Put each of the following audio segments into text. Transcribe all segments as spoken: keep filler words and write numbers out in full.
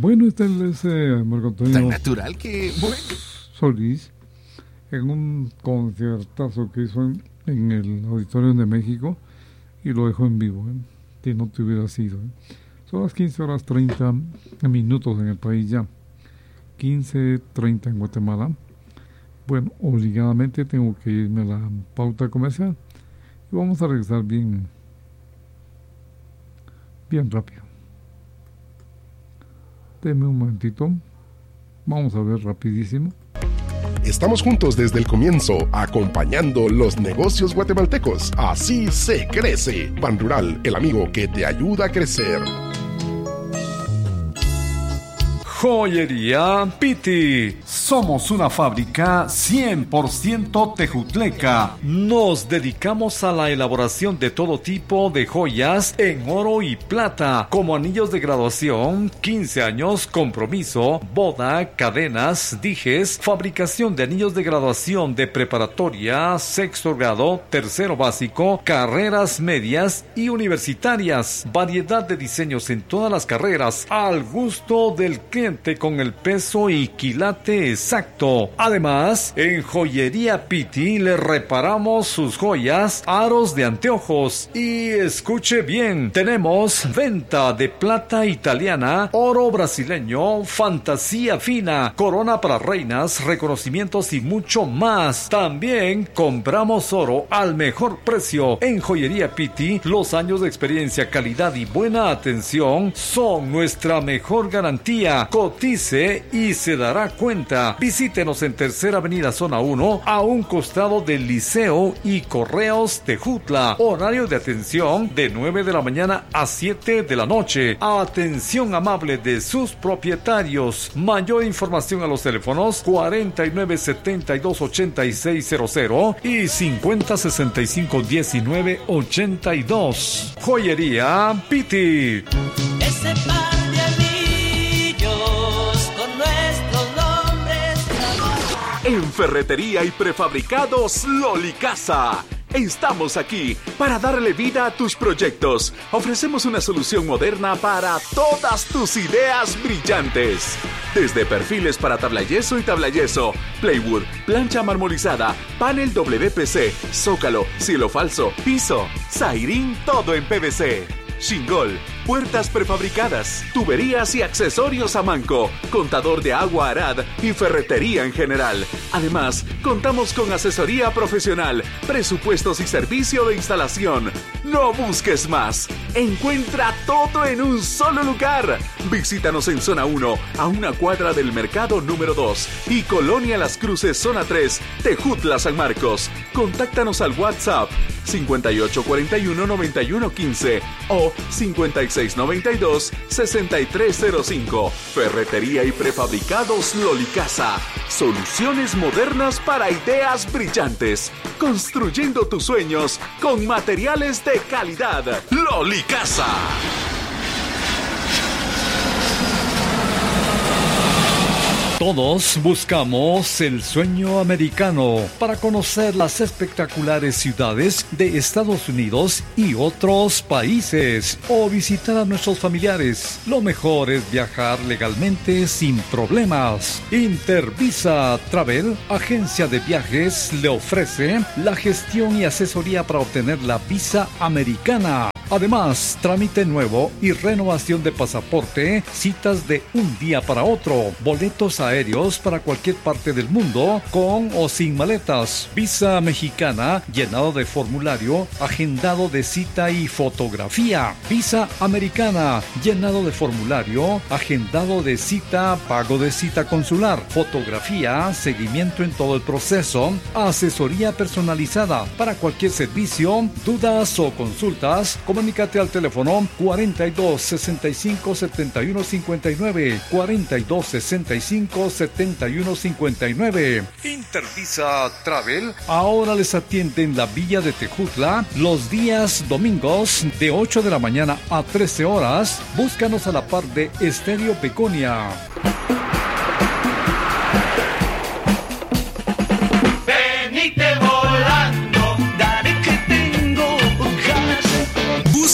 Bueno, este es eh, Marco Antonio tan natural que bueno. Solís, en un conciertazo que hizo en, en el Auditorio de México, y lo dejó en vivo, ¿eh? Si no te hubiera sido. ¿eh? Son las quince horas treinta minutos en el país ya, quince treinta en Guatemala. Bueno, obligadamente tengo que irme a la pauta comercial y vamos a regresar bien, bien rápido. Deme un momentito, vamos a ver rapidísimo. Estamos juntos desde el comienzo, acompañando los negocios guatemaltecos. Así se crece. Ban Rural, el amigo que te ayuda a crecer. Joyería Piti. Somos una fábrica cien por ciento tejutleca. Nos dedicamos a la elaboración de todo tipo de joyas en oro y plata, como anillos de graduación, quince años, compromiso, boda, cadenas, dijes, fabricación de anillos de graduación de preparatoria, sexto grado, tercero básico, carreras medias y universitarias. Variedad de diseños en todas las carreras, al gusto del cliente, con el peso y quilate exacto. Además, en Joyería Piti le reparamos sus joyas, aros de anteojos. Y escuche bien, tenemos venta de plata italiana, oro brasileño, fantasía fina, corona para reinas, reconocimientos y mucho más. También compramos oro al mejor precio. En Joyería Piti, los años de experiencia, calidad y buena atención son nuestra mejor garantía. Cotice y se dará cuenta. Visítenos en Tercera Avenida Zona uno, a un costado del Liceo y Correos Tejutla. Horario de atención de nueve de la mañana a siete de la noche. Atención amable de sus propietarios. Mayor información a los teléfonos cuarenta y nueve setenta y dos ochenta y seis cero cero y cincuenta sesenta y cinco diecinueve ochenta y dos. Joyería Piti. Ese par de anillos con nuestros nombres. En Ferretería y Prefabricados Loli Casa. Estamos aquí para darle vida a tus proyectos. Ofrecemos una solución moderna para todas tus ideas brillantes. Desde perfiles para tablayeso y tablayeso, plywood, plancha marmorizada, panel W P C, zócalo, cielo falso, piso, zairín, todo en P V C. Shingol, puertas prefabricadas, tuberías y accesorios a manco, contador de agua Arad y ferretería en general. Además, contamos con asesoría profesional, presupuestos y servicio de instalación. No busques más. Encuentra todo en un solo lugar. Visítanos en Zona uno, a una cuadra del Mercado número dos y Colonia Las Cruces, Zona tres, Tejutla, San Marcos. Contáctanos al WhatsApp cincuenta y ocho cuarenta y uno noventa y uno quince o cincuenta y seis noventa y dos sesenta y tres cero cinco. Ferretería y Prefabricados Loli Casa. Soluciones modernas para ideas brillantes. Construyendo tus sueños con materiales de calidad. Loli Casa. Todos buscamos el sueño americano para conocer las espectaculares ciudades de Estados Unidos y otros países o visitar a nuestros familiares. Lo mejor es viajar legalmente sin problemas. Intervisa Travel, agencia de viajes, le ofrece la gestión y asesoría para obtener la visa americana. Además, trámite nuevo y renovación de pasaporte, citas de un día para otro, boletos aéreos para cualquier parte del mundo, con o sin maletas, visa mexicana, llenado de formulario, agendado de cita y fotografía, visa americana, llenado de formulario, agendado de cita, pago de cita consular, fotografía, seguimiento en todo el proceso, asesoría personalizada para cualquier servicio, dudas o consultas. Comunícate al teléfono cuarenta y dos sesenta y cinco setenta y uno cincuenta y nueve, cuarenta y dos sesenta y cinco setenta y uno cincuenta y nueve. Intervisa Travel ahora les atiende en la Villa de Tejutla los días domingos de ocho de la mañana a trece horas. Búscanos a la par de Estéreo Peconia.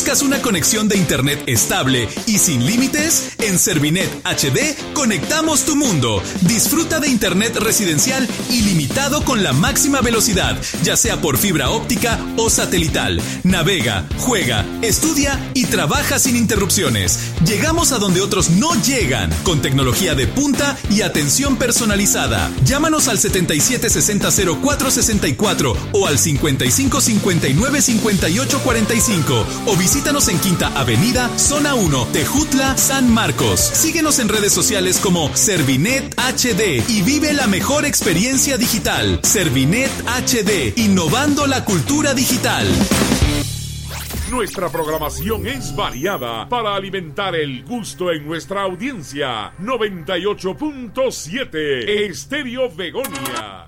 ¿Buscas una conexión de internet estable y sin límites? En Servinet H D conectamos tu mundo. Disfruta de internet residencial ilimitado con la máxima velocidad, ya sea por fibra óptica o satelital. Navega, juega, estudia y trabaja sin interrupciones. Llegamos a donde otros no llegan, con tecnología de punta y atención personalizada. Llámanos al setenta y siete sesenta cero cuatro sesenta y cuatro o al cincuenta y cinco cincuenta y nueve cincuenta y ocho cuarenta y cinco o visítanos en Quinta Avenida, Zona uno, Tejutla, San Marcos. Síguenos en redes sociales como Servinet H D y vive la mejor experiencia digital. Servinet H D, innovando la cultura digital. Nuestra programación es variada para alimentar el gusto en nuestra audiencia. noventa y ocho punto siete Estéreo Begonia.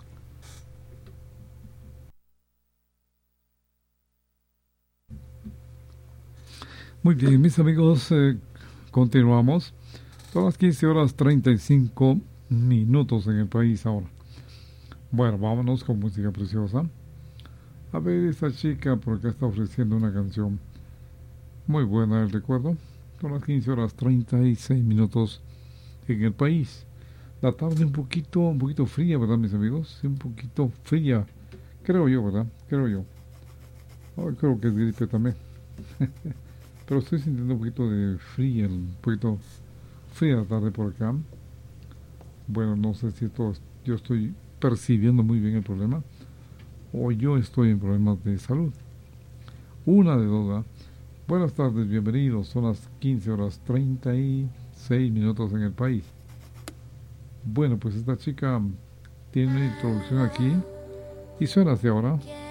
Muy bien, mis amigos, eh, continuamos. Son las quince horas treinta y cinco minutos en el país ahora. Bueno, vámonos con música preciosa. A ver, esta chica por acá está ofreciendo una canción muy buena, el recuerdo. Son las quince horas treinta y seis minutos en el país. La tarde un poquito, un poquito fría, ¿verdad, mis amigos? Sí, un poquito fría. Creo yo, ¿verdad? Creo yo. Oh, creo que es gripe también. Pero estoy sintiendo un poquito de fría, un poquito fría la tarde por acá. Bueno, no sé si esto, yo estoy percibiendo muy bien el problema o yo estoy en problemas de salud. Una de dos, ¿verdad? Buenas tardes, bienvenidos. Son las quince horas treinta y seis minutos en el país. Bueno, pues esta chica tiene una introducción aquí y suena así ahora.